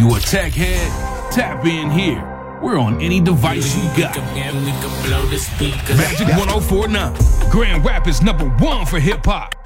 You a tech head? Tap in here. We're on any device you got. Magic 1049. Grand Rapids #1 for hip hop.